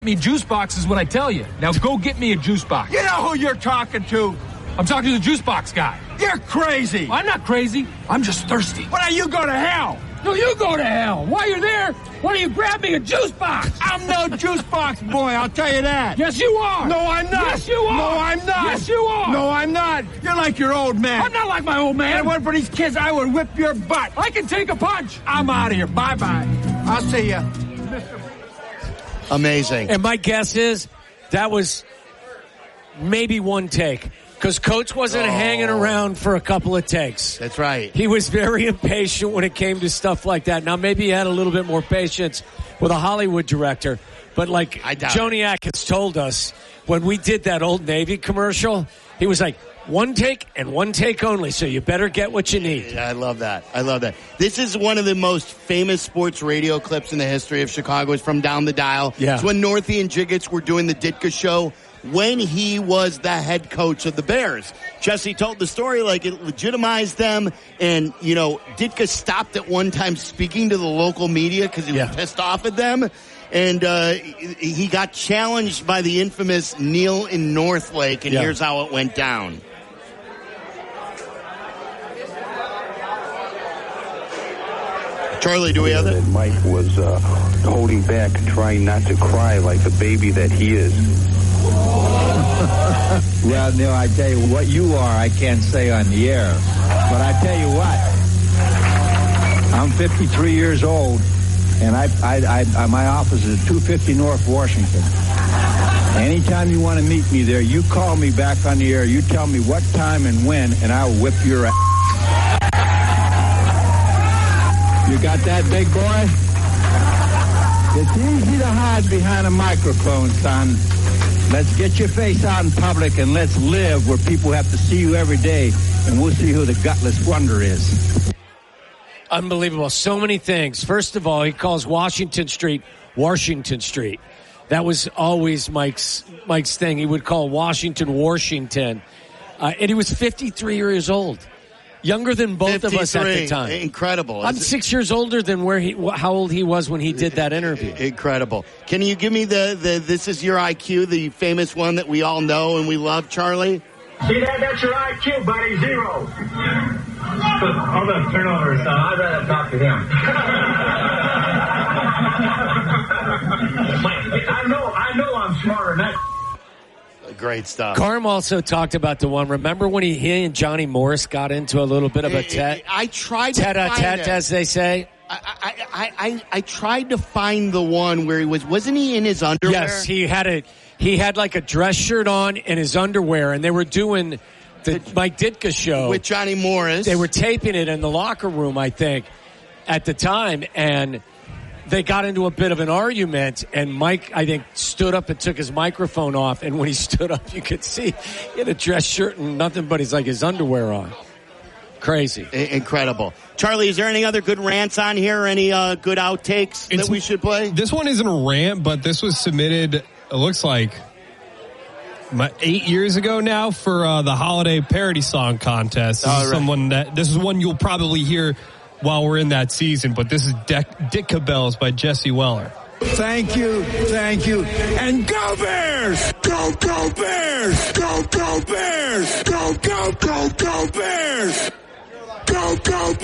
Me juice box is what I tell you. Now go get me a juice box. You know who you're talking to? I'm talking to the juice box guy. You're crazy. I'm not crazy. I'm just thirsty. Why don't you go to hell? No, you go to hell. While you're there, why don't you grab me a juice box? I'm no juice box boy, I'll tell you that. Yes, you are. No, I'm not. Yes, you are. No, I'm not. Yes, you are. No, I'm not. You're like your old man. I'm not like my old man. If it wasn't for these kids, I would whip your butt. I can take a punch. I'm out of here. Bye-bye. I'll see you. Amazing. And my guess is that was maybe one take because Coach wasn't hanging around for a couple of takes. That's right. He was very impatient when it came to stuff like that. Now, maybe he had a little bit more patience with a Hollywood director, but like Joniak has told us, when we did that Old Navy commercial, he was like, one take and one take only, so you better get what you need. I love that. I love that. This is one of the most famous sports radio clips in the history of Chicago. It's from Down the Dial. Yeah. It's when Northey and Jiggets were doing the Ditka show when he was the head coach of the Bears. Jesse told the story like it legitimized them, and, you know, Ditka stopped at one time speaking to the local media because he was pissed off at them. And he got challenged by the infamous Neil in Northlake, and here's how it went down. Charlie, do we have it? Mike was holding back, trying not to cry like the baby that he is. Well, Neil, I tell you what you are, I can't say on the air. But I tell you what, I'm 53 years old, and my office is at 250 North Washington. Anytime you want to meet me there, you call me back on the air. You tell me what time and when, and I'll whip your ass. You got that, big boy? It's easy to hide behind a microphone, son. Let's get your face out in public and let's live where people have to see you every day, and we'll see who the gutless wonder is. Unbelievable. So many things. First of all, he calls Washington Street Washington Street. That was always Mike's thing. He would call Washington Washington. And he was 53 years old. Younger than both of us at the time. Incredible. I'm 6 years older than how old he was when he did that interview. Incredible. Can you give me the This Is Your IQ, the famous one that we all know and we love, Charlie? See that? That's your IQ, buddy. 0. I'm going to turn over, son. I'd rather talk to him. I know I'm smarter than that. Great stuff. Carm also talked about the one. Remember when he and Johnny Morris got into a little bit of a I tried to find it, as they say. I tried to find the one where wasn't he in his underwear? Yes, he had like a dress shirt on and his underwear, and they were doing the Mike Ditka show with Johnny Morris. They were taping it in the locker room, I think, at the time, and they got into a bit of an argument, and Mike, I think, stood up and took his microphone off, and when he stood up, you could see he had a dress shirt and nothing but his underwear on. Crazy. Incredible. Charlie, is there any other good rants on here or any good outtakes that we should play? This one isn't a rant, but this was submitted, it looks like, 8 years ago now for the holiday parody song contest. This is one you'll probably hear while we're in that season, but this is Ditka Bells by Jesse Weller. Thank you, and go Bears! Go Bears! Go Bears! Go Bears! Go